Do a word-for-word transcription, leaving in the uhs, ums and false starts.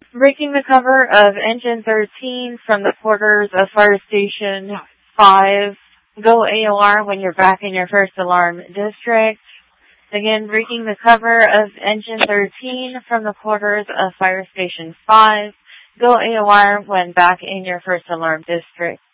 Breaking the cover of engine thirteen from the quarters of fire station five. Go A O R when you're back in your first alarm district. Again, breaking the cover of engine thirteen from the quarters of fire station five. Go A O R when back in your first alarm district.